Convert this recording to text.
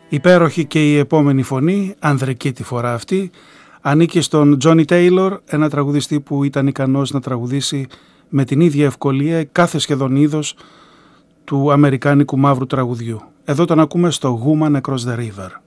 Υπέροχη και η επόμενη φωνή, ανδρική τη φορά αυτή, ανήκει στον Τζόνι Τέιλορ, ένα τραγουδιστή που ήταν ικανός να τραγουδήσει με την ίδια ευκολία κάθε σχεδόν είδος του αμερικάνικου μαύρου τραγουδιού. Εδώ τον ακούμε στο Woman Across the River.